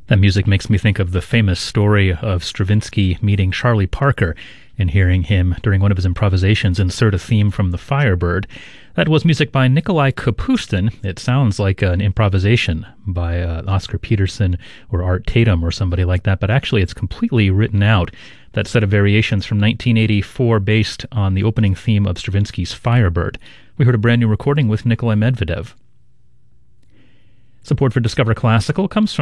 That music makes me think of the famous story of Stravinsky meeting Charlie Parker and hearing him, during one of his improvisations, insert a theme from The Firebird. That was music by Nikolai Kapustin. It sounds like an improvisation by Oscar Peterson or Art Tatum or somebody like that, but actually it's completely written out. That set of variations from 1984 based on the opening theme of Stravinsky's Firebird. We heard a brand new recording with Nikolai Medvedev. Support for Discover Classical comes from